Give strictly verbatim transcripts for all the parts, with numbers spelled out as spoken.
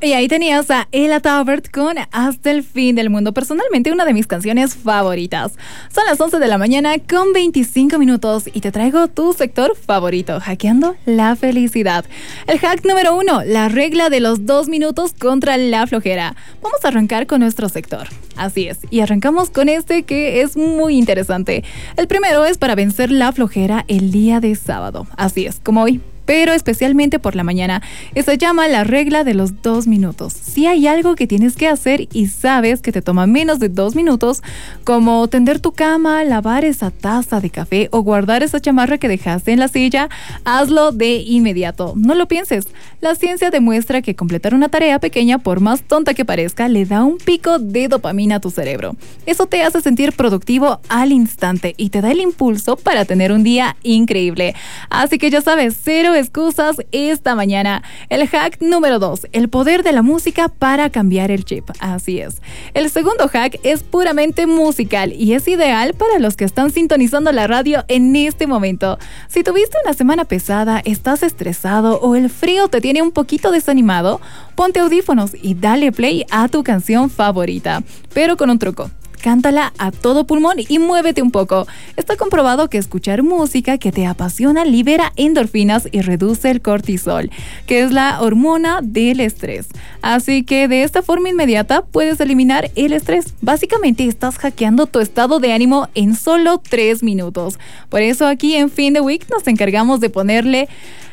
Y ahí tenías a Ella Taubert con Hasta el fin del mundo. Personalmente, una de mis canciones favoritas. Son las once de la mañana con veinticinco minutos y te traigo tu sector favorito, hackeando la felicidad. El hack número uno, la regla de los dos minutos contra la flojera. Vamos a arrancar con nuestro sector. Así es, y arrancamos con este que es muy interesante. El primero es para vencer la flojera el día de sábado. Así es, como hoy, pero especialmente por la mañana. Se llama la regla de los dos minutos. Si hay algo que tienes que hacer y sabes que te toma menos de dos minutos, como tender tu cama, lavar esa taza de café o guardar esa chamarra que dejaste en la silla, hazlo de inmediato. No lo pienses. La ciencia demuestra que completar una tarea pequeña, por más tonta que parezca, le da un pico de dopamina a tu cerebro. Eso te hace sentir productivo al instante y te da el impulso para tener un día increíble. Así que ya sabes, cero excusas esta mañana. El hack número dos, el poder de la música para cambiar el chip. Así es. El segundo hack es puramente musical y es ideal para los que están sintonizando la radio en este momento. Si tuviste una semana pesada, estás estresado o el frío te tiene un poquito desanimado, ponte audífonos y dale play a tu canción favorita, pero con un truco. Cántala a todo pulmón y muévete un poco. Está comprobado que escuchar música que te apasiona libera endorfinas y reduce el cortisol, que es la hormona del estrés. Así que de esta forma inmediata puedes eliminar el estrés. Básicamente estás hackeando tu estado de ánimo en solo tres minutos. Por eso aquí en Fin de Week nos encargamos de ponerle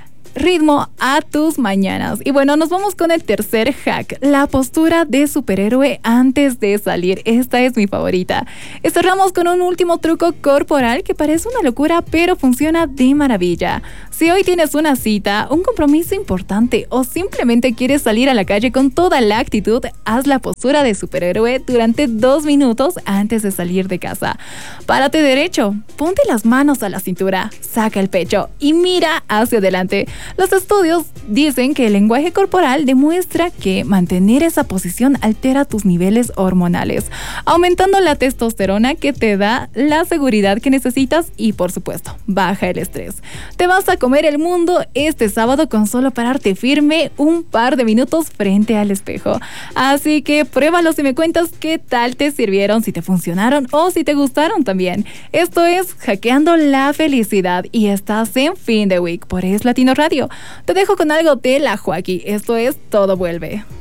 ritmo a tus mañanas. Y bueno, nos vamos con el tercer hack, la postura de superhéroe antes de salir. Esta es mi favorita. Cerramos con un último truco corporal que parece una locura, pero funciona de maravilla. Si hoy tienes una cita, un compromiso importante o simplemente quieres salir a la calle con toda la actitud, haz la postura de superhéroe durante dos minutos antes de salir de casa. Párate derecho, ponte las manos a la cintura, saca el pecho y mira hacia adelante. Los estudios dicen que el lenguaje corporal demuestra que mantener esa posición altera tus niveles hormonales, aumentando la testosterona que te da la seguridad que necesitas y, por supuesto, baja el estrés. Te vas a comer el mundo este sábado con solo pararte firme un par de minutos frente al espejo. Así que pruébalos y me cuentas qué tal te sirvieron, si te funcionaron o si te gustaron también. Esto es Hackeando la Felicidad y estás en Fin de Week por Es Latino Radio. Te dejo con algo de la Joaquí. Esto es Todo Vuelve.